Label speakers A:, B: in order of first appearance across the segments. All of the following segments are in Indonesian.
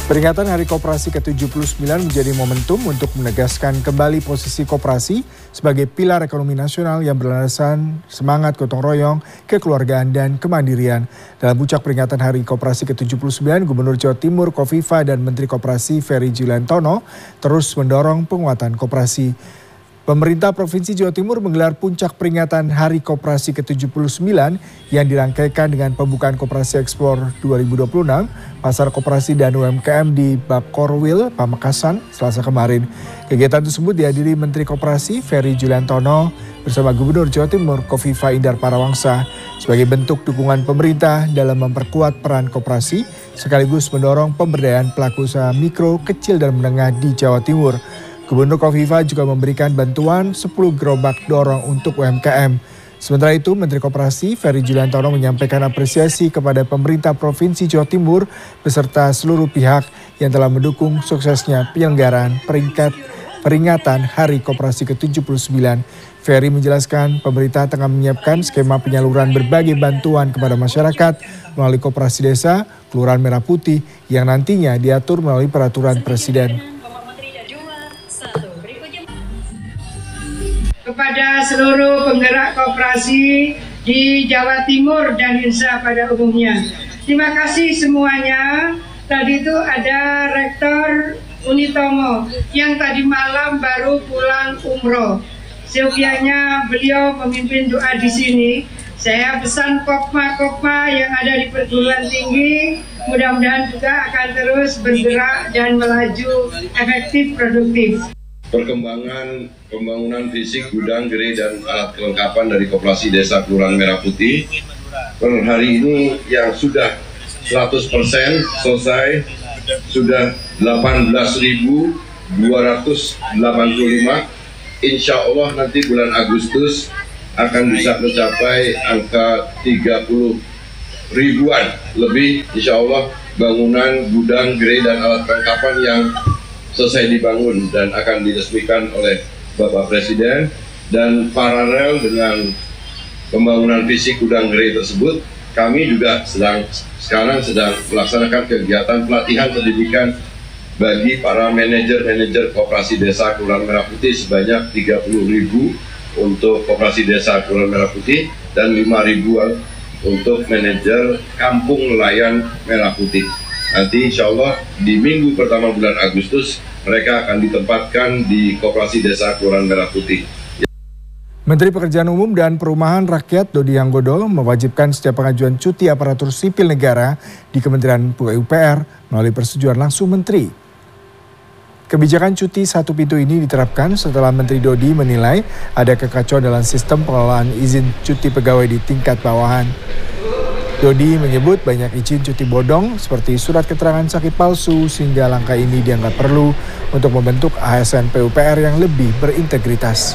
A: Peringatan Hari Koperasi ke-79 menjadi momentum untuk menegaskan kembali posisi koperasi sebagai pilar ekonomi nasional yang berlandaskan semangat gotong royong, kekeluargaan, dan kemandirian. Dalam puncak peringatan Hari Koperasi ke-79, Gubernur Jawa Timur Kofifa dan Menteri Koperasi Ferry Juliantono terus mendorong penguatan koperasi. Pemerintah Provinsi Jawa Timur menggelar puncak peringatan Hari Koperasi ke-79 yang dirangkaikan dengan pembukaan Koperasi Ekspor 2026, Pasar Koperasi dan UMKM di Bapkorwil, Pamekasan, Selasa kemarin. Kegiatan tersebut dihadiri Menteri Koperasi Ferry Juliantono bersama Gubernur Jawa Timur Kofifa Indar Parawangsa sebagai bentuk dukungan pemerintah dalam memperkuat peran koperasi sekaligus mendorong pemberdayaan pelaku usaha mikro, kecil, dan menengah di Jawa Timur. Gubernur Kofifa juga memberikan bantuan 10 gerobak dorong untuk UMKM. Sementara itu, Menteri Koperasi Ferry Juliantono menyampaikan apresiasi kepada pemerintah Provinsi Jawa Timur beserta seluruh pihak yang telah mendukung suksesnya penyelenggaraan peringatan Hari Koperasi ke-79. Ferry menjelaskan pemerintah tengah menyiapkan skema penyaluran berbagai bantuan kepada masyarakat melalui Koperasi Desa, Kelurahan Merah Putih yang nantinya diatur melalui peraturan Presiden.
B: Kepada seluruh penggerak koperasi di Jawa Timur dan Indonesia pada umumnya. Terima kasih semuanya. Tadi itu ada Rektor Unitomo yang tadi malam baru pulang umroh. Seyogianya beliau memimpin doa di sini. Saya pesan kopma-kopma yang ada di perguruan tinggi, mudah-mudahan juga akan terus bergerak dan melaju efektif produktif.
C: Perkembangan pembangunan fisik gudang, gerai, dan alat kelengkapan dari Koperasi Desa Kelurahan Merah Putih per hari ini yang sudah 100% selesai, sudah 18.285. Insya Allah nanti bulan Agustus akan bisa mencapai angka 30 ribuan lebih, insya Allah, bangunan gudang, gerai, dan alat kelengkapan yang selesai dibangun dan akan diresmikan oleh Bapak Presiden. Dan paralel dengan pembangunan fisik gudang gerai tersebut, kami juga sekarang sedang melaksanakan kegiatan pelatihan pendidikan bagi para manajer Koperasi Desa Kelurahan Merah Putih sebanyak 30.000 untuk Koperasi Desa Kelurahan Merah Putih dan 5.000 untuk manajer Kampung Nelayan Merah Putih. Nanti insya Allah di minggu pertama bulan Agustus mereka akan ditempatkan di Koperasi Desa Kelurahan Merah Putih.
A: Menteri Pekerjaan Umum dan Perumahan Rakyat Dodi Anggodo mewajibkan setiap pengajuan cuti aparatur sipil negara di Kementerian PUPR melalui persetujuan langsung Menteri. Kebijakan cuti satu pintu ini diterapkan setelah Menteri Dodi menilai ada kekacauan dalam sistem pengelolaan izin cuti pegawai di tingkat bawahan. Dodi menyebut banyak izin cuti bodong seperti surat keterangan sakit palsu sehingga langkah ini dianggap perlu untuk membentuk ASN PUPR yang lebih berintegritas.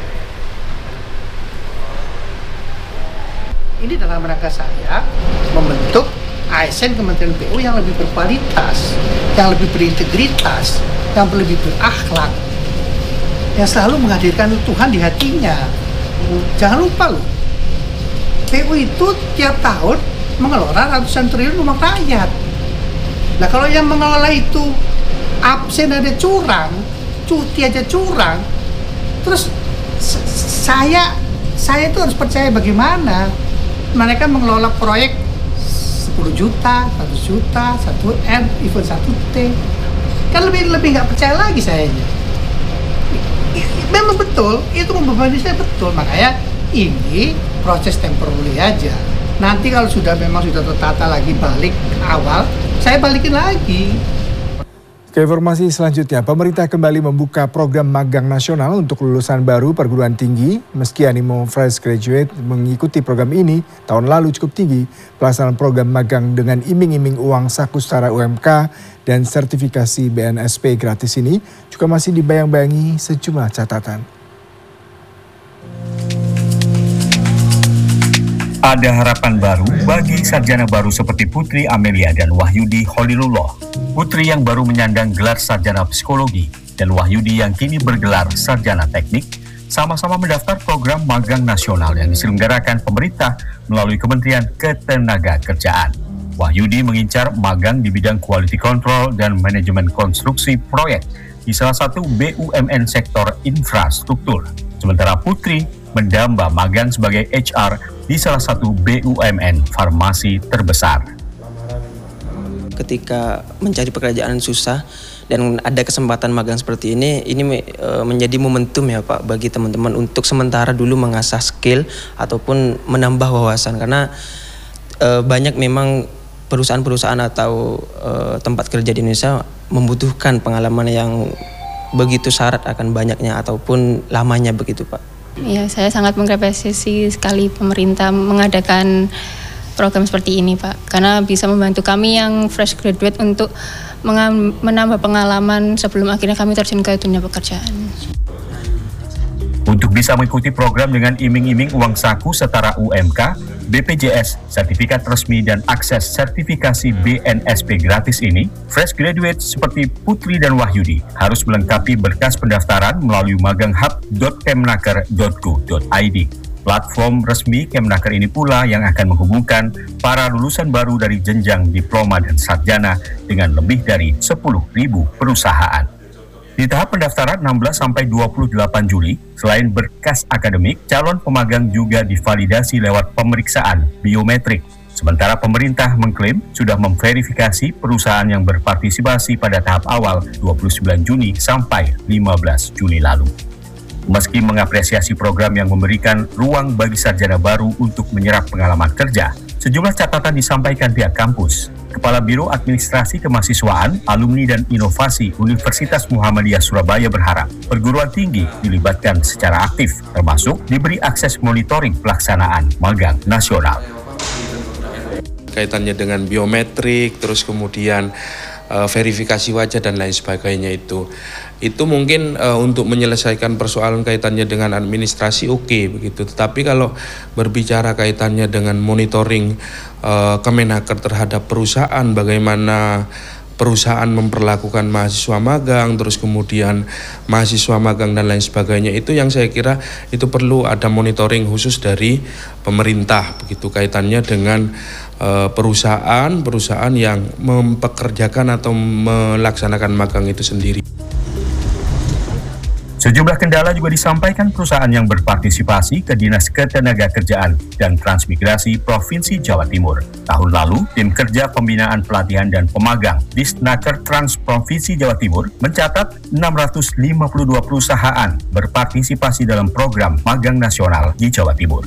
D: Ini dalam rangka saya membentuk ASN Kementerian PU yang lebih berkualitas, yang lebih berintegritas, yang lebih berakhlak, yang selalu menghadirkan Tuhan di hatinya. Jangan lupa loh, PU itu tiap tahun mengelola ratusan triliun uang rakyat. Nah kalau yang mengelola itu absen ada curang, cuti aja curang, terus saya itu harus percaya bagaimana mereka mengelola proyek 10 juta, 100 juta, 1M, even 1T. Kan lebih nggak percaya lagi saya. Memang betul, itu membebani saya betul. Makanya ini proses temporary aja. Nanti kalau memang sudah tertata lagi balik ke awal, saya balikin lagi.
A: Ke informasi selanjutnya, pemerintah kembali membuka program magang nasional untuk lulusan baru perguruan tinggi. Meski animo fresh graduate mengikuti program ini tahun lalu cukup tinggi, pelaksanaan program magang dengan iming-iming uang saku setara UMK dan sertifikasi BNSP gratis ini juga masih dibayang-bayangi sejumlah catatan.
E: Ada harapan baru bagi sarjana baru seperti Putri Amelia dan Wahyudi Holilullah. Putri yang baru menyandang gelar sarjana psikologi dan Wahyudi yang kini bergelar sarjana teknik sama-sama mendaftar program magang nasional yang diselenggarakan pemerintah melalui Kementerian Ketenagakerjaan. Wahyudi mengincar magang di bidang quality control dan manajemen konstruksi proyek di salah satu BUMN sektor infrastruktur. Sementara Putri mendamba magang sebagai HR di salah satu BUMN farmasi terbesar.
F: Ketika mencari pekerjaan susah dan ada kesempatan magang seperti ini menjadi momentum ya Pak bagi teman-teman untuk sementara dulu mengasah skill ataupun menambah wawasan, karena banyak memang perusahaan-perusahaan atau tempat kerja di Indonesia membutuhkan pengalaman yang begitu syarat akan banyaknya ataupun lamanya begitu Pak.
G: Iya, saya sangat mengapresiasi sekali pemerintah mengadakan program seperti ini Pak, karena bisa membantu kami yang fresh graduate untuk menambah pengalaman sebelum akhirnya kami terjun ke dunia pekerjaan.
E: Untuk bisa mengikuti program dengan iming-iming uang saku setara UMK, BPJS, sertifikat resmi dan akses sertifikasi BNSP gratis ini, fresh graduate seperti Putri dan Wahyudi harus melengkapi berkas pendaftaran melalui maganghub.kemnaker.go.id. Platform resmi Kemnaker ini pula yang akan menghubungkan para lulusan baru dari jenjang diploma dan sarjana dengan lebih dari 10.000 perusahaan. Di tahap pendaftaran 16-28 Juli, selain berkas akademik, calon pemagang juga divalidasi lewat pemeriksaan biometrik. Sementara pemerintah mengklaim sudah memverifikasi perusahaan yang berpartisipasi pada tahap awal 29 Juni sampai 15 Juli lalu. Meski mengapresiasi program yang memberikan ruang bagi sarjana baru untuk menyerap pengalaman kerja, sejumlah catatan disampaikan pihak kampus. Kepala Biro Administrasi Kemahasiswaan, Alumni dan Inovasi Universitas Muhammadiyah Surabaya berharap perguruan tinggi dilibatkan secara aktif, termasuk diberi akses monitoring pelaksanaan magang nasional.
H: Kaitannya dengan biometrik, terus kemudian verifikasi wajah dan lain sebagainya itu mungkin untuk menyelesaikan persoalan kaitannya dengan administrasi oke, begitu. Tetapi kalau berbicara kaitannya dengan monitoring Kemenaker terhadap perusahaan, bagaimana perusahaan memperlakukan mahasiswa magang, terus kemudian mahasiswa magang dan lain sebagainya, itu yang saya kira itu perlu ada monitoring khusus dari pemerintah, begitu, kaitannya dengan perusahaan yang mempekerjakan atau melaksanakan magang itu sendiri.
E: Sejumlah kendala juga disampaikan perusahaan yang berpartisipasi ke Dinas Ketenagakerjaan dan Transmigrasi Provinsi Jawa Timur. Tahun lalu, Tim Kerja Pembinaan Pelatihan dan Pemagang Disnaker Trans Provinsi Jawa Timur mencatat 652 perusahaan berpartisipasi dalam program magang nasional di Jawa Timur.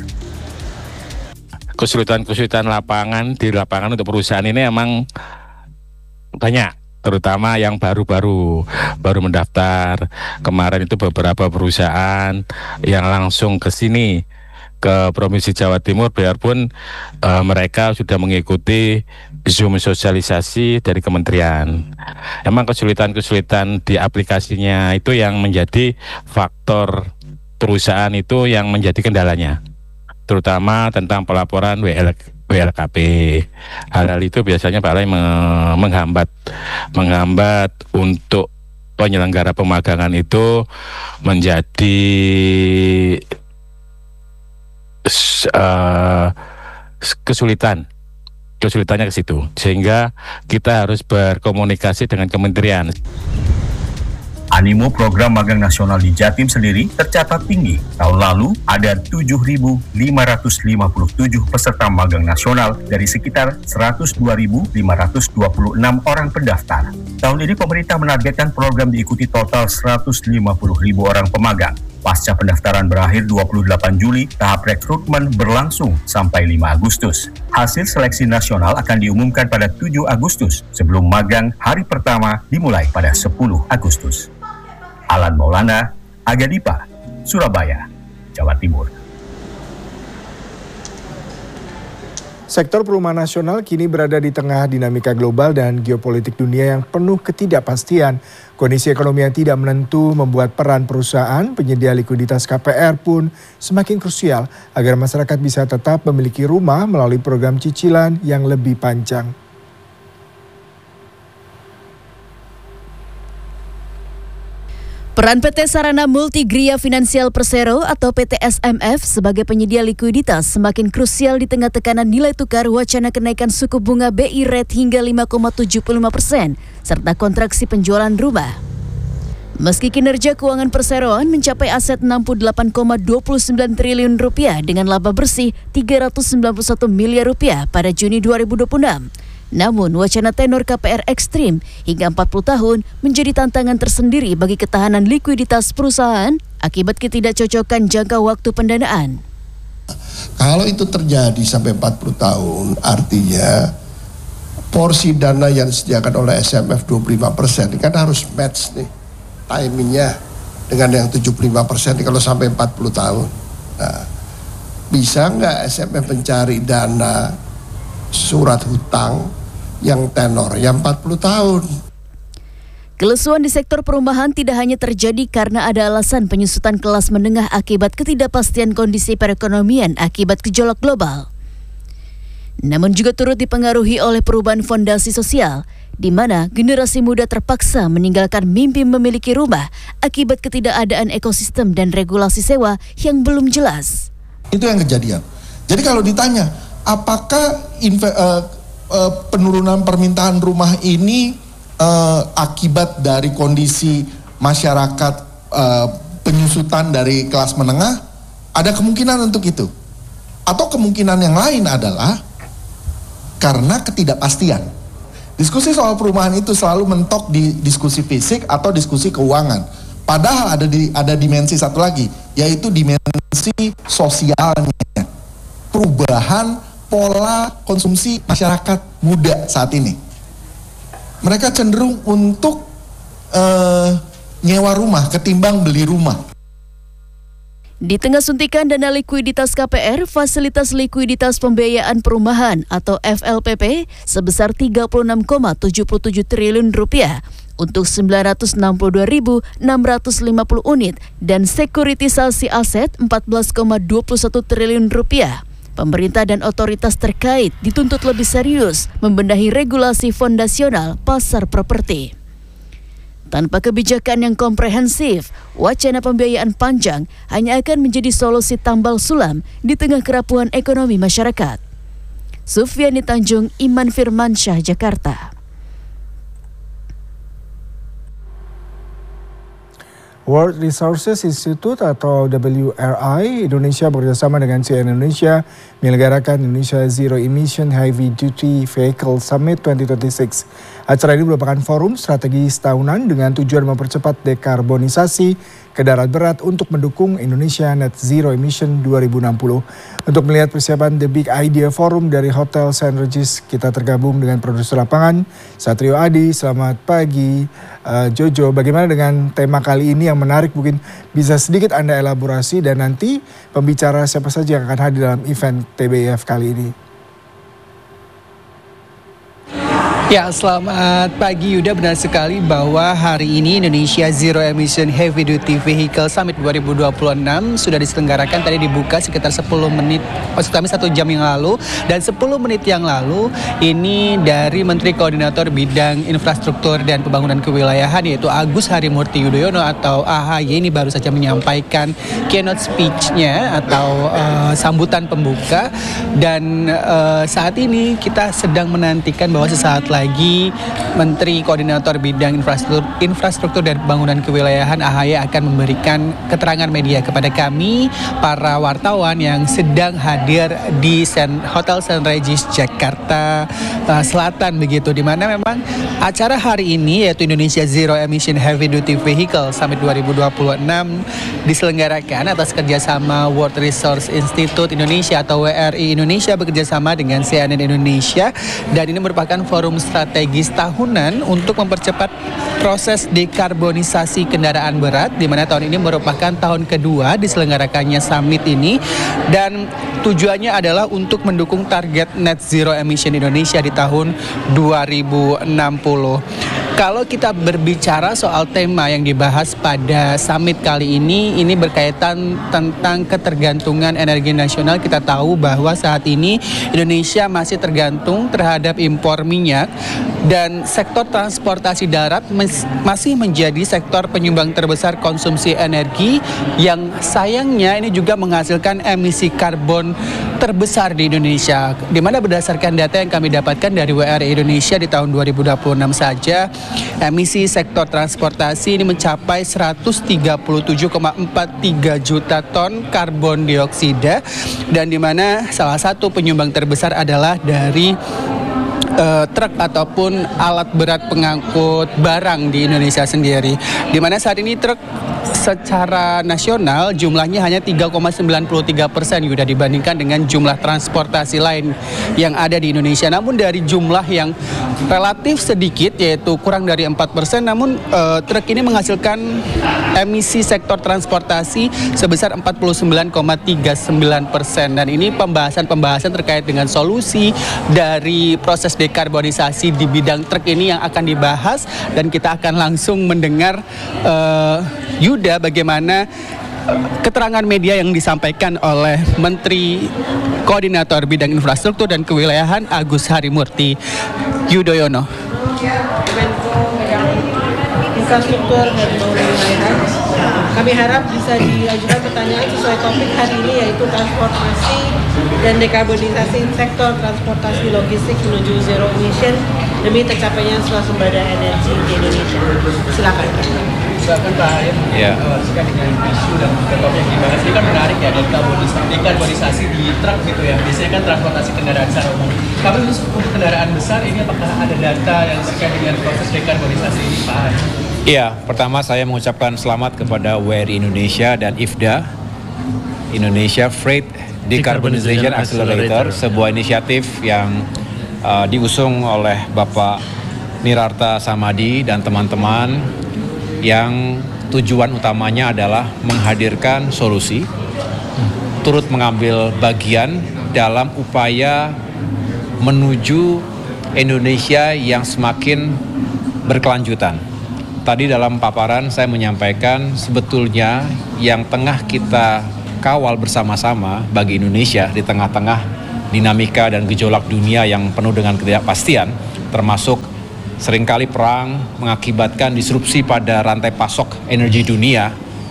I: Kesulitan di lapangan untuk perusahaan ini emang banyak, terutama yang baru mendaftar. Kemarin itu beberapa perusahaan yang langsung ke sini, ke Provinsi Jawa Timur, biarpun mereka sudah mengikuti Zoom sosialisasi dari kementerian. Emang kesulitan di aplikasinya itu yang menjadi faktor perusahaan itu yang menjadi kendalanya, terutama tentang pelaporan WLKP. Hal-hal itu biasanya Pak Lai menghambat untuk penyelenggara pemagangan itu menjadi kesulitannya ke situ, sehingga kita harus berkomunikasi dengan kementerian.
E: Animo program magang nasional di Jatim sendiri tercatat tinggi. Tahun lalu ada 7.557 peserta magang nasional dari sekitar 102.526 orang pendaftar. Tahun ini pemerintah menargetkan program diikuti total 150.000 orang pemagang. Pasca pendaftaran berakhir 28 Juli, tahap rekrutmen berlangsung sampai 5 Agustus. Hasil seleksi nasional akan diumumkan pada 7 Agustus, sebelum magang hari pertama dimulai pada 10 Agustus. Alan Maulana, Agadipa, Surabaya, Jawa Timur.
A: Sektor perumahan nasional kini berada di tengah dinamika global dan geopolitik dunia yang penuh ketidakpastian. Kondisi ekonomi yang tidak menentu membuat peran perusahaan penyedia likuiditas KPR pun semakin krusial agar masyarakat bisa tetap memiliki rumah melalui program cicilan yang lebih panjang.
J: Peran PT Sarana Multigria Finansial Persero atau PT SMF sebagai penyedia likuiditas semakin krusial di tengah tekanan nilai tukar wacana kenaikan suku bunga BI rate hingga 5,75% serta kontraksi penjualan rumah. Meski kinerja keuangan perseroan mencapai aset 68,29 triliun rupiah dengan laba bersih 391 miliar rupiah pada Juni 2026. Namun, wacana tenor KPR ekstrim hingga 40 tahun menjadi tantangan tersendiri bagi ketahanan likuiditas perusahaan akibat ketidakcocokan jangka waktu pendanaan.
K: Kalau itu terjadi sampai 40 tahun, artinya porsi dana yang disediakan oleh SMF 25% kan harus match nih timingnya dengan yang 75% kalau sampai 40 tahun. Nah, bisa nggak SMF mencari dana surat hutang yang tenor yang 40 tahun.
J: Kelesuan di sektor perumahan tidak hanya terjadi karena ada alasan penyusutan kelas menengah akibat ketidakpastian kondisi perekonomian akibat gejolak global. Namun juga turut dipengaruhi oleh perubahan fondasi sosial, di mana generasi muda terpaksa meninggalkan mimpi memiliki rumah akibat ketidakadaan ekosistem dan regulasi sewa yang belum jelas.
K: Itu yang kejadian. Jadi kalau ditanya, apakah penurunan permintaan rumah ini akibat dari kondisi masyarakat penyusutan dari kelas menengah? Ada kemungkinan untuk itu. Atau kemungkinan yang lain adalah karena ketidakpastian. Diskusi soal perumahan itu selalu mentok di diskusi fisik atau diskusi keuangan. Padahal ada dimensi satu lagi, yaitu dimensi sosialnya. Perubahan pola konsumsi masyarakat muda saat ini. Mereka cenderung untuk nyewa rumah ketimbang beli rumah.
J: Di tengah suntikan dana likuiditas KPR, fasilitas likuiditas pembiayaan perumahan atau FLPP sebesar 36,77 triliun rupiah untuk 962.650 unit dan sekuritisasi aset 14,21 triliun rupiah. Pemerintah dan otoritas terkait dituntut lebih serius membenahi regulasi fondasional pasar properti. Tanpa kebijakan yang komprehensif, wacana pembiayaan panjang hanya akan menjadi solusi tambal sulam di tengah kerapuhan ekonomi masyarakat. Sufiani Tanjung, Iman Firmansyah, Jakarta.
A: World Resources Institute atau WRI Indonesia bekerjasama dengan CNN Indonesia menyelenggarakan Indonesia Zero Emission Heavy Duty Vehicle Summit 2026. Acara ini merupakan forum strategis tahunan dengan tujuan mempercepat dekarbonisasi kendaraan berat untuk mendukung Indonesia Net Zero Emission 2060. Untuk melihat persiapan The Big Idea Forum dari Hotel St. Regis, kita tergabung dengan produser lapangan Satrio Adi. Selamat pagi Jojo, bagaimana dengan tema kali ini yang menarik, mungkin bisa sedikit Anda elaborasi, dan nanti pembicara siapa saja yang akan hadir dalam event TBF kali ini?
L: Ya, selamat pagi Yuda. Benar sekali bahwa hari ini Indonesia Zero Emission Heavy Duty Vehicle Summit 2026 sudah diselenggarakan, tadi dibuka sekitar 10 menit, maksud kami 1 jam yang lalu, dan 10 menit yang lalu ini dari Menteri Koordinator Bidang Infrastruktur dan Pembangunan Kewilayahan yaitu Agus Harimurti Yudhoyono atau AHY ini baru saja menyampaikan keynote speech-nya atau sambutan pembuka, dan saat ini kita sedang menantikan bahwa sesaat lagi Menteri Koordinator Bidang Infrastruktur dan Pembangunan Kewilayahan AHY akan memberikan keterangan media kepada kami para wartawan yang sedang hadir di Hotel St. Regis Jakarta Selatan begitu, di mana memang acara hari ini yaitu Indonesia Zero Emission Heavy Duty Vehicle Summit 2026 diselenggarakan atas kerjasama World Resource Institute Indonesia atau WRI Indonesia bekerjasama dengan CNN Indonesia, dan ini merupakan forum strategis tahunan untuk mempercepat proses dekarbonisasi kendaraan berat, di mana tahun ini merupakan tahun kedua diselenggarakannya summit ini, dan tujuannya adalah untuk mendukung target net zero emission Indonesia di tahun 2060. Kalau kita berbicara soal tema yang dibahas pada summit kali ini berkaitan tentang ketergantungan energi nasional. Kita tahu bahwa saat ini Indonesia masih tergantung terhadap impor minyak dan sektor transportasi darat masih menjadi sektor penyumbang terbesar konsumsi energi yang sayangnya ini juga menghasilkan emisi karbon terbesar di Indonesia. Di mana berdasarkan data yang kami dapatkan dari WRI Indonesia di tahun 2026 saja, emisi sektor transportasi ini mencapai 137,43 juta ton karbon dioksida, dan di mana salah satu penyumbang terbesar adalah dari truk ataupun alat berat pengangkut barang di Indonesia sendiri. Di mana saat ini truk secara nasional jumlahnya hanya 3,93% Yuda dibandingkan dengan jumlah transportasi lain yang ada di Indonesia. Namun dari jumlah yang relatif sedikit yaitu kurang dari 4%, namun truk ini menghasilkan emisi sektor transportasi sebesar 49,39%. Dan ini pembahasan terkait dengan solusi dari proses dekarbonisasi di bidang truk ini yang akan dibahas, dan kita akan langsung mendengar Yuda bagaimana keterangan media yang disampaikan oleh Menteri Koordinator Bidang Infrastruktur dan Kewilayahan Agus Harimurti Yudhoyono.
M: Infrastruktur dan kewilayahan, kami harap bisa diajukan pertanyaan sesuai topik hari ini, yaitu transportasi dan dekarbonisasi sektor transportasi logistik menuju zero emission demi tercapainya swasembada energi di Indonesia. Silakan.
N: Silakan Pak Hayat. Ya. Terkait dengan isu dan topik yang dibahas ini kan menarik ya, dekarbonisasi di truk gitu ya. Biasanya kan transportasi kendaraan secara umum. Tapi untuk kendaraan besar ini apakah ada data yang terkait dengan proses dekarbonisasi ini Pak Hayat?
O: Iya, pertama saya mengucapkan selamat kepada WRI Indonesia dan IFDA, Indonesia Freight Decarbonization Accelerator, sebuah inisiatif yang diusung oleh Bapak Nirarta Samadi dan teman-teman, yang tujuan utamanya adalah menghadirkan solusi, turut mengambil bagian dalam upaya menuju Indonesia yang semakin berkelanjutan. Tadi dalam paparan saya menyampaikan sebetulnya yang tengah kita kawal bersama-sama bagi Indonesia di tengah-tengah dinamika dan gejolak dunia yang penuh dengan ketidakpastian, termasuk seringkali perang mengakibatkan disrupsi pada rantai pasok energi dunia,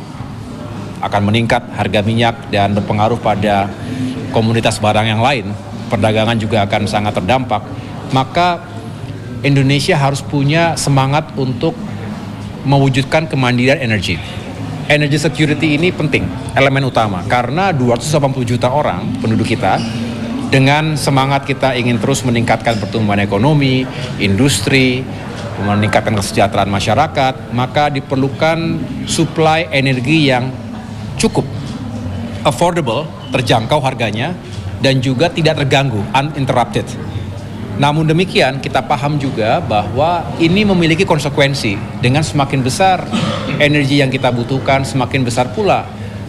O: akan meningkat harga minyak dan berpengaruh pada komoditas barang yang lain, perdagangan juga akan sangat terdampak. Maka Indonesia harus punya semangat untuk mewujudkan kemandirian energi. Energy security ini penting, elemen utama, karena 280 juta orang penduduk kita, dengan semangat kita ingin terus meningkatkan pertumbuhan ekonomi, industri, meningkatkan kesejahteraan masyarakat, maka diperlukan suplai energi yang cukup, affordable, terjangkau harganya, dan juga tidak terganggu, uninterrupted. Namun demikian, kita paham juga bahwa ini memiliki konsekuensi. Dengan semakin besar energi yang kita butuhkan, semakin besar pula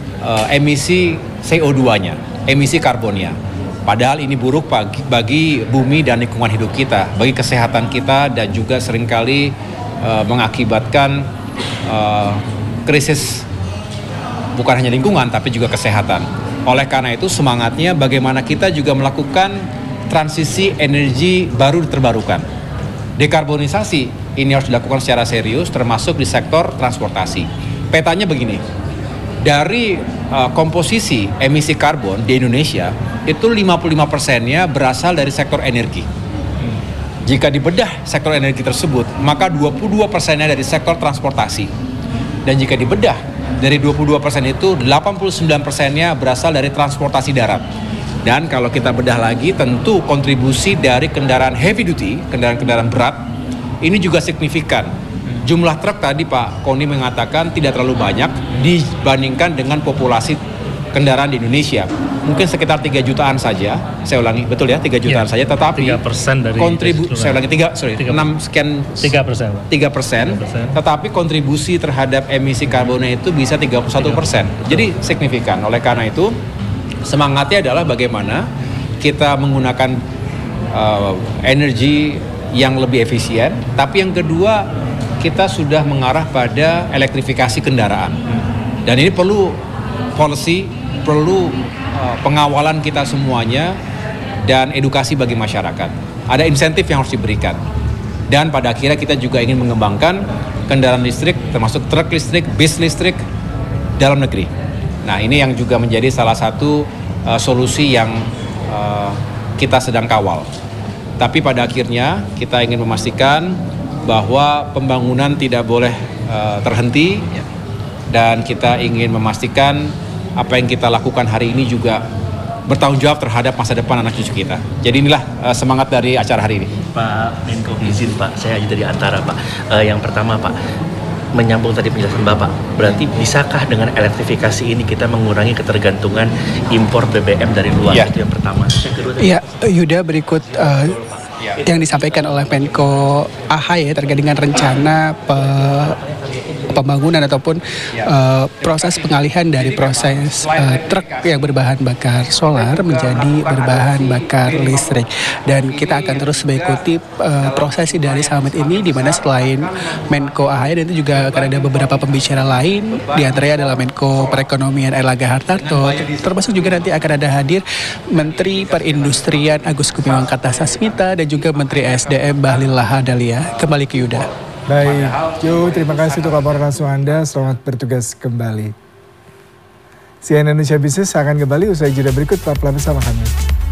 O: emisi CO2-nya, emisi karbonnya. Padahal ini buruk bagi bumi dan lingkungan hidup kita, bagi kesehatan kita, dan juga seringkali mengakibatkan krisis bukan hanya lingkungan, tapi juga kesehatan. Oleh karena itu, semangatnya bagaimana kita juga melakukan transisi energi baru terbarukan. Dekarbonisasi ini harus dilakukan secara serius, termasuk di sektor transportasi. Petanya begini, dari komposisi emisi karbon di Indonesia, itu 55%-nya berasal dari sektor energi. Jika dibedah sektor energi tersebut, maka 22%-nya dari sektor transportasi. Dan jika dibedah, dari 22% itu 89%-nya berasal dari transportasi darat. Dan kalau kita bedah lagi, tentu kontribusi dari kendaraan heavy duty, kendaraan-kendaraan berat, ini juga signifikan. Jumlah truk tadi Pak Koni mengatakan tidak terlalu banyak dibandingkan dengan populasi kendaraan di Indonesia. Mungkin sekitar 3 jutaan saja, saya ulangi, betul ya, 3 jutaan saja, tetapi
P: 3% dari
O: saya ulangi 3%, tetapi kontribusi terhadap emisi karbonnya itu bisa 31%. Jadi signifikan. Oleh karena itu, semangatnya adalah bagaimana kita menggunakan energi yang lebih efisien, tapi yang kedua kita sudah mengarah pada elektrifikasi kendaraan. Dan ini perlu policy, perlu pengawalan kita semuanya, dan edukasi bagi masyarakat. Ada insentif yang harus diberikan. Dan pada akhirnya kita juga ingin mengembangkan kendaraan listrik, termasuk truk listrik, bis listrik dalam negeri. Nah, ini yang juga menjadi salah satu solusi yang kita sedang kawal. Tapi pada akhirnya kita ingin memastikan bahwa pembangunan tidak boleh terhenti, dan kita ingin memastikan apa yang kita lakukan hari ini juga bertanggung jawab terhadap masa depan anak cucu kita. Jadi inilah semangat dari acara hari ini.
P: Pak Menko, izin Pak, saya aja dari antara Pak. Yang pertama Pak, menyambung tadi penjelasan Bapak, berarti bisakah dengan elektrifikasi ini kita mengurangi ketergantungan impor BBM dari luar? Ya. Itu yang pertama.
L: Iya, Yuda, berikut yang disampaikan oleh Menko AHY terkait dengan rencana pembangunan ataupun proses pengalihan dari proses truk yang berbahan bakar solar menjadi berbahan bakar listrik. Dan kita akan terus mengikuti prosesi dari summit ini, di mana selain Menko AHY dan itu juga akan ada beberapa pembicara lain, di antaranya adalah Menko Perekonomian Erlangga Hartarto, termasuk juga nanti akan ada hadir Menteri Perindustrian Agus Gumiwang Kartasasmita dan juga Menteri SDM Bahlil Lahadalia. Kembali ke Yuda.
A: Baik, Jo, terima kasih untuk laporan langsung Anda. Selamat bertugas kembali. CNN Indonesia Business akan kembali usai jeda berikut. Tetaplah bersama kami.